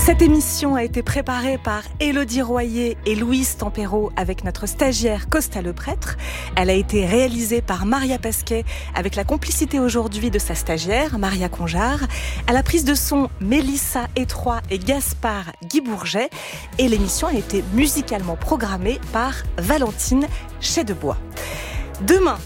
Cette émission a été préparée par Élodie Royer et Louise Tempéro avec notre stagiaire Costa Leprêtre. Elle a été réalisée par Maria Pasquet avec la complicité aujourd'hui de sa stagiaire, Maria Conjar. À la prise de son, Mélissa Étroit et Gaspard Guy-Bourget. Et l'émission a été musicalement programmée par Valentine Chedebois. Demain,